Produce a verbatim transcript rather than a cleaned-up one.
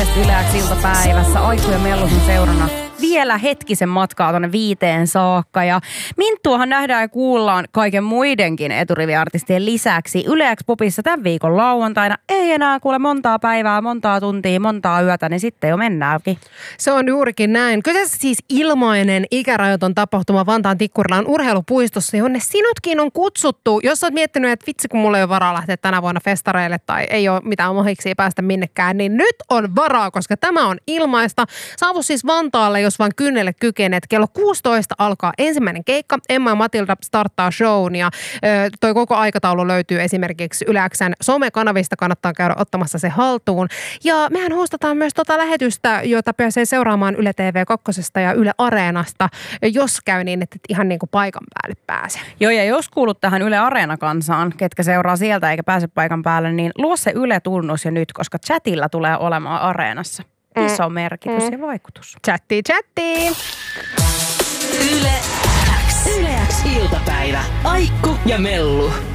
Ilvestä Yle X iltapäivässä. Aikku ja Mellu sun seurana vielä hetkisen matkaa tuonne viiteen saakka. Ja Minttuahan nähdään ja kuullaan kaiken muidenkin eturiviartistien lisäksi Yle X Popissa tämän viikon lauantaina. Ei enää kuule montaa päivää, montaa tuntia, montaa yötä, niin sitten jo mennäänkin. Se on juurikin näin. Kyseessä siis ilmainen ikärajoiton tapahtuma Vantaan Tikkurilan urheilupuistossa, jonne sinutkin on kutsuttu. Jos olet miettinyt, että vitsi kun mulla ei ole varaa lähteä tänä vuonna festareille tai ei ole mitään mahiksia päästä minnekään, niin nyt on varaa, koska tämä on ilmaista. Saavu siis Vantaalle, jos vaan kynnelle kykenet. Kello kuusitoista alkaa ensimmäinen keikka. Emma ja Matilda starttaa shown ja ö, toi koko aikataulu löytyy esimerkiksi Yle X:n somekanavista. Kannattaa käydä ottamassa se haltuun. Ja mehän hostataan myös tota lähetystä, jota pääsee seuraamaan Yle T V kaksi ja Yle Areenasta, jos käy niin, että ihan niin kuin paikan päälle pääsee. Joo, ja jos kuulut tähän Yle Areena-kansaan, ketkä seuraa sieltä eikä pääse paikan päälle, niin luo se Yle-tunnus jo nyt, koska chatilla tulee olemaan Areenassa iso merkitys mm. ja vaikutus. Chattiin, chattiin! Yle X. Yle X iltapäivä. Aikku ja Mellu.